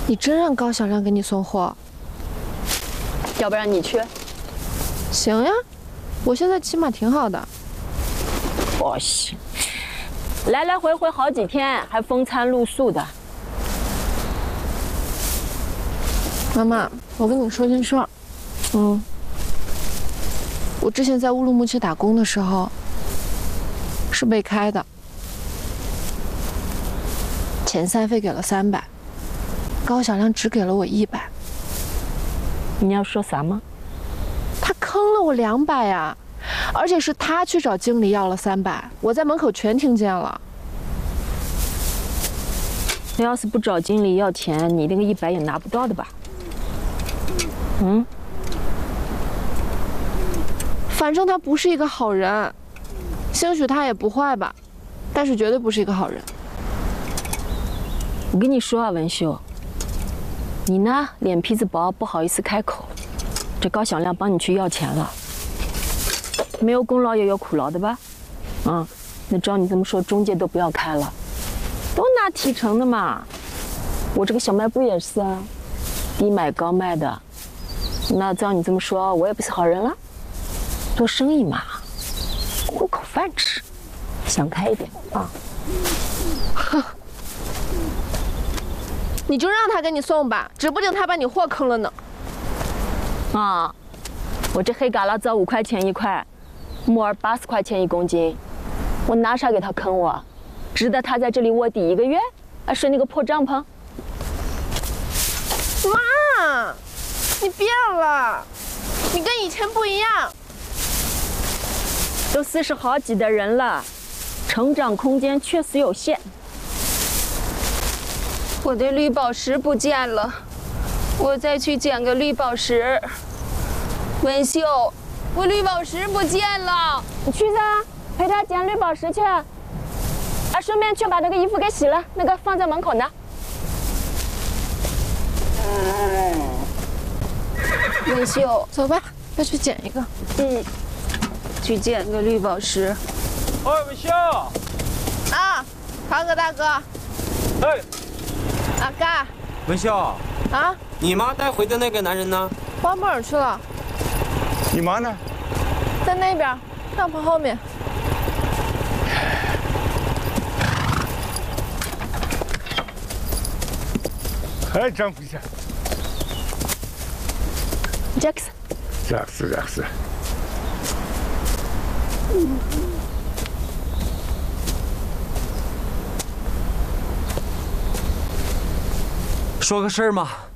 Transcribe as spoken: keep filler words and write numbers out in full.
你真让高小亮给你送货？ 要不然你去？ 行呀，我现在起码挺好的。 不行，来来回回好几天，还风餐露宿的。 妈妈，我跟你说件事儿。嗯，我之前在乌鲁木齐打工的时候，是被开的，遣散费给了三百，高小亮只给了我一百。 你要说啥吗？ 他坑了我两百呀，而且是他去找经理要了三百，我在门口全听见了。 你要是不找经理要钱，你那个一百也拿不到的吧？嗯。 反正他不是一个好人，兴许他也不坏吧，但是绝对不是一个好人。 我跟你说啊，文秀，你呢脸皮子薄，不好意思开口。这高小亮帮你去要钱了，没有功劳也有苦劳的吧？啊，那照你这么说，中介都不要开了，都拿提成的嘛。我这个小卖部也是啊，低买高卖的。那照你这么说，我也不是好人了。做生意嘛，糊口饭吃，想开一点啊！ 哼，你就让他给你送吧，指不定他把你货坑了呢。 啊，我这黑嘎啦糟五块钱一块，木耳八十块钱一公斤，我拿啥给他坑我？值得他在这里卧底一个月，啊，睡那个破帐篷？ 妈，你变了，你跟以前不一样。 都四十好几的人了，成长空间确实有限。 我的绿宝石不见了，我再去捡个绿宝石。文秀，我绿宝石不见了， 你去噻，陪他捡绿宝石去。啊，顺便去把那个衣服给洗了，那个放在门口呢。 文秀， 走吧，再去捡一个。 嗯。去捡个绿宝石。 哎，文秀。 啊，庞哥大哥。 哎。 阿嘎。 文秀。 啊。 你妈带回的那个男人呢？ 花木耳去了。 你妈呢？ 在那边，帐篷后面。 哎，丈夫下。 Jackson。 Jackson Jackson。 说个事儿嘛。